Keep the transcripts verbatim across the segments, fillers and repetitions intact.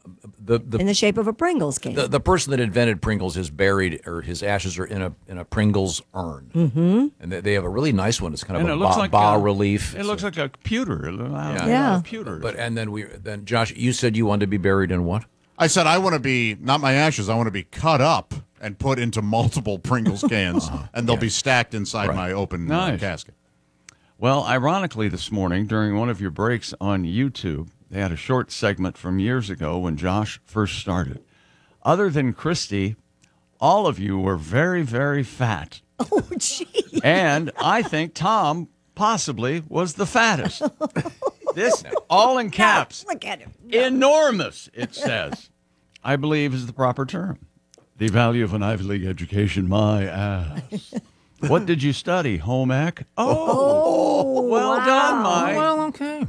the, the in the shape of a Pringles can. The, the person that invented Pringles is buried, or his ashes are in a in a Pringles urn. Mm-hmm. And they, they have a really nice one. It's kind of And a it looks bas like bas a- relief. It It's looks a- like a pewter. Yeah. Yeah. A pewter. But and then we then Josh, you said you wanted to be buried in what? I said I want to be, not my ashes, I want to be cut up and put into multiple Pringles cans, and they'll be stacked inside Right. my open uh, Nice. casket. Well, ironically, this morning, during one of your breaks on YouTube, they had a short segment from years ago when Josh first started. Other than Christy, all of you were very, very fat. Oh, gee. And I think Tom possibly was the fattest. This, all in caps, Look at him. enormous, it says, I believe is the proper term. The value of an Ivy League education, my ass. What did you study, home ec? Oh, well done, Mike. Well, okay.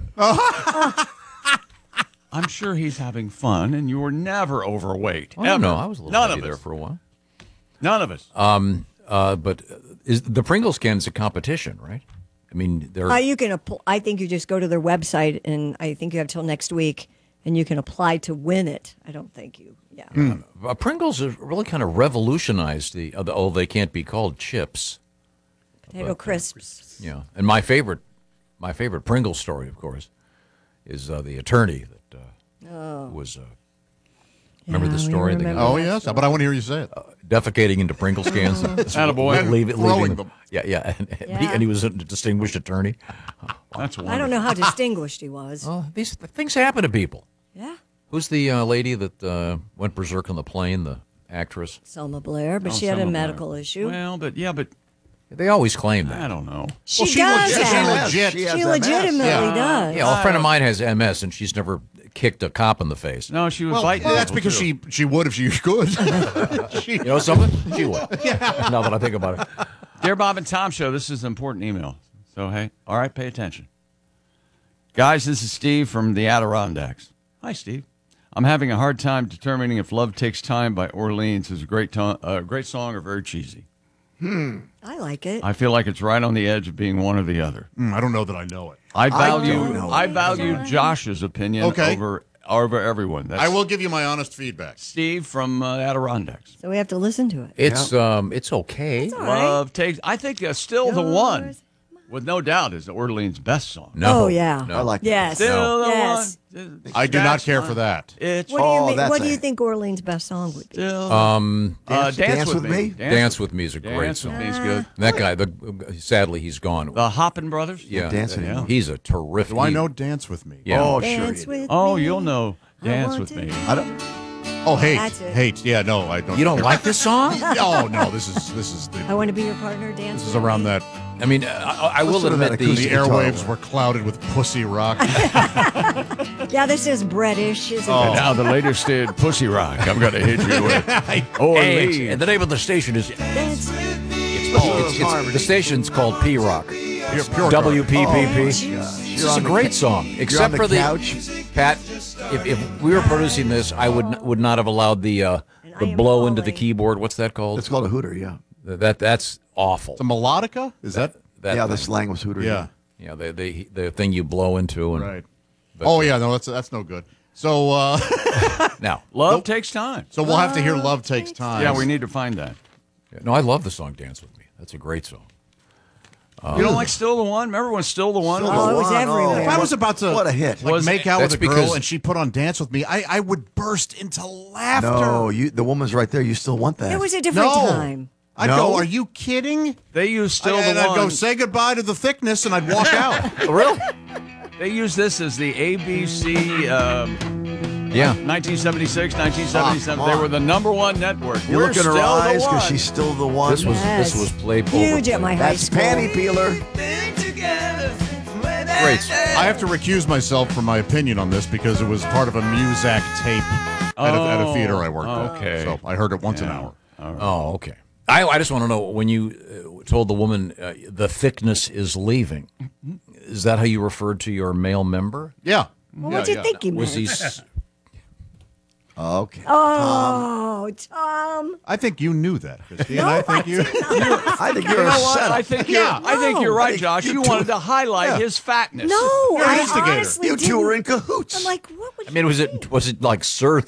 I'm sure he's having fun, and you were never overweight. Oh, no, ever. no, I was a little None heavy of there us. for a while. None of us. Um, uh, but is the Pringles can is a competition, right? I mean, they're Uh, you can. App- I think you just go to their website, and I think you have till next week, and you can apply to win it. I don't think you. Yeah. uh, Pringles have really kind of revolutionized the, uh, the oh they can't be called chips. Potato crisps. Yeah, and my favorite, my favorite Pringles story, of course, is uh, the attorney that uh, was. Uh, remember Yeah, the we story? The remember guy Oh, that yes, story. but I want to hear you say it. defecating into Pringles cans. Attaboy. and leave it, Throwing leaving them. Yeah, yeah, and, and he, Yeah. and he was a distinguished attorney. That's wonderful. I don't know how distinguished he was. Well, these things happen to people. Yeah. Who's the uh, lady that uh, went berserk on the plane? The actress. Selma Blair, but Oh, she had a some of medical that. issue. Well, but yeah, but They always claim that. I don't know. she, she does legit- she have. legit- She has She M S. legitimately Yeah. does. Yeah, well, a friend of mine has M S, and she's never kicked a cop in the face. No, she was Well, biting. that's people, because too. she she would if she could. she, You know something? She would. Now that I think about it. Dear Bob and Tom Show, this is an important email. So, hey, all right, pay attention. Guys, this is Steve from the Adirondacks. Hi, Steve. I'm having a hard time determining if Love Takes Time by Orleans is a great, to- uh, great song or very cheesy. I like it. I feel like it's right on the edge of being one or the other. Mm, I don't know that I know it. I value don't know. I, value Josh's opinion Okay. over over everyone. That's I will give you my honest feedback. Steve from uh, Adirondacks. so we have to listen to it. It's um, it's okay. All right. Love takes. I think uh, still the one, Yours. with no doubt, is Orleans' best song. No. Oh, yeah. No. I like that. Yes. Still the Yes. one. I do not That's care fine. for that. It's What do you Oh, mean, that's What do a- you think Orleans' best song would be? still. Um, uh, Dance- dance, Dance with, with me. Me? Dance with Me is a great Dance song. with me is good. That guy, the sadly he's gone. The Hoppin' Brothers. yeah, Dance with yeah. Me. He's a terrific. Do I he- know Dance With Me? Yeah. Oh, Dance sure. you do. with Oh, me. you'll know. I Dance want with to me. I don't. Oh, hate, That's it. hate. Yeah, no, I don't. You don't like this song? Oh no, this is this is the I want to be your partner. Dance. this is with around me. that I mean, I, I will Listen to that admit the the acoustic guitar airwaves one. were clouded with pussy rock. Yeah, this is British, isn't Oh. And now the latest in Pussy Rock. I'm going to hit you with. Oh, Hey, it's- and the name of the station is it? Dance with me. it's, it's, it's, the station's called P Rock. Pure, pure W P P P. Oh, This You're is on a the great ca- song, You're except on the for the couch. Pat. If, if we were producing this, I would n- would not have allowed the uh, And I the am blow into the calling. keyboard. What's that called? It's called a hooter. Yeah. That that's awful. The melodica? Is that? That yeah. thing. The slang was hooter. Yeah. Yeah, the, the the thing you blow into. And, Right. Oh yeah, no, that's that's no good. So uh, Now, Love Nope. takes time. so we'll have to hear "Love Takes Time." Yeah, we need to find that. no, I love the song "Dance with Me." That's a great song. you don't like Still the One? Remember when Still the One? Still was- Oh, it was One, oh. everywhere. If I was about to What a hit. like Was- make out with That's a girl because- and she put on "Dance with Me," I, I would burst into laughter. No, you. The woman's right there. You still want that. It was a different No. time. I'd No? go, "Are you kidding?" They use Still and the I'd One. go, "Say goodbye to the thickness," and I'd walk out. Really? They use this as the A B C um, Yeah. nineteen seventy-six, nineteen seventy-seven. Ah, come they on. were the number one network. You We're look in her still the eyes one. because she's still the one. This was Yes. this was played Huge over. at my high That's school. panty peeler. Great song. I have to recuse myself from my opinion on this because it was part of a Muzak tape at, a, at a theater I worked at. okay. So I heard it once an Yeah. hour. Oh, okay. I, I just want to know when you uh, told the woman uh, the thickness is leaving. Is that how you referred to your male member? Yeah. Well, yeah, what do you yeah. think he meant? Was he? s- Okay. Oh, Tom. I think you knew that, Christine. I think you. I think you're You a know what? setup. I think you're, Yeah. I think you're No. right, Josh. You wanted to highlight Yeah. his fatness. No, You're an I instigator. honestly You didn't. two are in cahoots. I'm like, what would I mean, was it was it like Sir